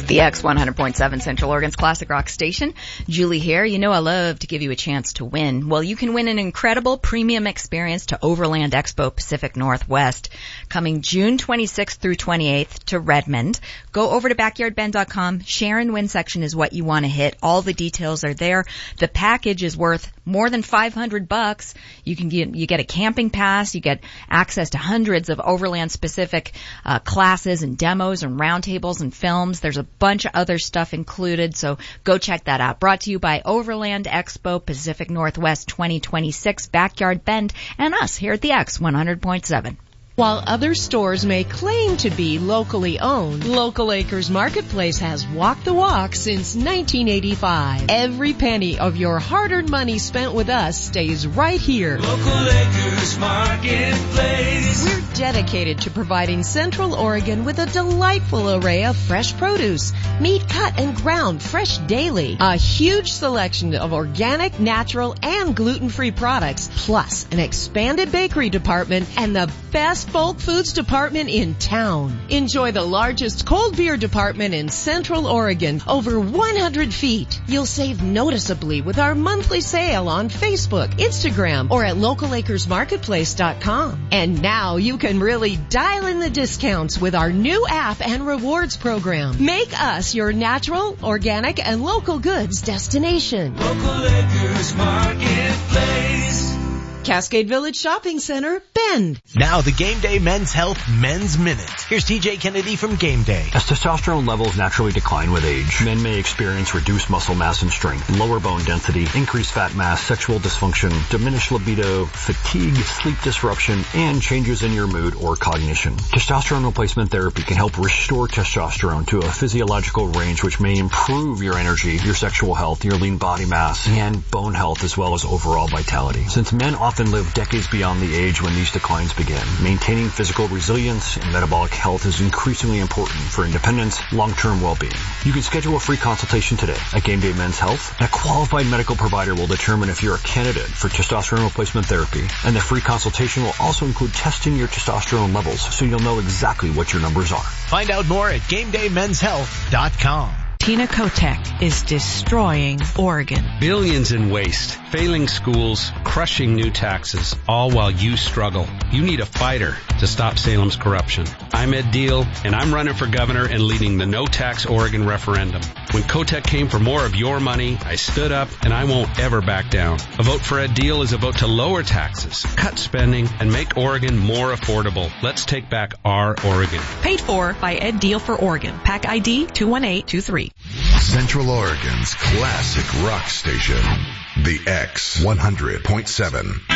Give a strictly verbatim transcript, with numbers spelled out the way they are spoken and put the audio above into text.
The X one hundred point seven Central Oregon's classic rock station. Julie here. You know I love to give you a chance to win. Well, you can win an incredible premium experience to Overland Expo Pacific Northwest coming June twenty-sixth through twenty-eighth to Redmond. Go over to backyard bend dot com. Share and win section is what you want to hit. All the details are there. The package is worth more than five hundred bucks. You can get, you get a camping pass. You get access to hundreds of Overland specific uh, classes and demos and roundtables and films. There's a bunch of other stuff included, so go check that out. Brought to you by Overland Expo Pacific Northwest twenty twenty-six, Backyard Bend, and us here at the X one hundred point seven. While other stores may claim to be locally owned, Local Acres Marketplace has walked the walk since nineteen eighty-five. Every penny of your hard-earned money spent with us stays right here. Local Acres Marketplace. We're dedicated to providing Central Oregon with a delightful array of fresh produce, meat cut and ground fresh daily, a huge selection of organic, natural, and gluten-free products, plus an expanded bakery department and the best bulk foods department in town. Enjoy the largest cold beer department in Central Oregon, over one hundred feet. You'll save noticeably with our monthly sale on Facebook, Instagram, or at local acres marketplace dot com. And now you can really dial in the discounts with our new app and rewards program. Make us your natural, organic, and local goods destination. Local Acres Marketplace. Cascade Village Shopping Center, Bend. Now the Game Day Men's Health Men's Minute. Here's T J Kennedy from Game Day. As testosterone levels naturally decline with age, men may experience reduced muscle mass and strength, lower bone density, increased fat mass, sexual dysfunction, diminished libido, fatigue, sleep disruption, and changes in your mood or cognition. Testosterone replacement therapy can help restore testosterone to a physiological range which may improve your energy, your sexual health, your lean body mass, and bone health as well as overall vitality. Since men often often live decades beyond the age when these declines begin. Maintaining physical resilience and metabolic health is increasingly important for independence, long-term well-being. You can schedule a free consultation today at Game Day Men's Health. A qualified medical provider will determine if you're a candidate for testosterone replacement therapy, and the free consultation will also include testing your testosterone levels so you'll know exactly what your numbers are. Find out more at game day men's health dot com. Tina Kotek is destroying Oregon. Billions in waste, failing schools, crushing new taxes, all while you struggle. You need a fighter to stop Salem's corruption. I'm Ed Deal, and I'm running for governor and leading the No Tax Oregon referendum. When Kotek came for more of your money, I stood up, and I won't ever back down. A vote for Ed Deal is a vote to lower taxes, cut spending, and make Oregon more affordable. Let's take back our Oregon. Paid for by Ed Deal for Oregon. Pack I D two one eight two three. Central Oregon's classic rock station, the X one hundred point seven.